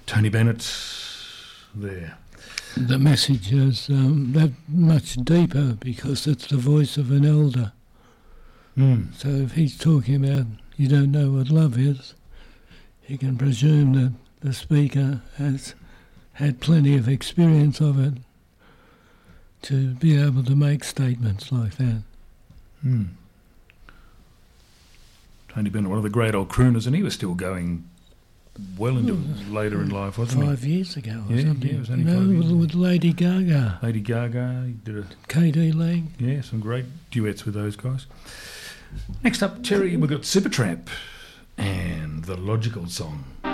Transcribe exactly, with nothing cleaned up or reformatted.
Tony Bennett there. The message is um, that much deeper because it's the voice of an elder. Mm. So if he's talking about you don't know what love is, you can presume that the speaker has had plenty of experience of it to be able to make statements like that. Mm. Tony Bennett, one of the great old crooners, and he was still going well into oh, later in life, wasn't five he? Years ago or yeah, something. Yeah, it was only you know, five years with, with Lady Gaga. Lady Gaga, he did a... K D Lang. Yeah, some great duets with those guys. Next up, Terry, we've got Supertramp and The Logical Song.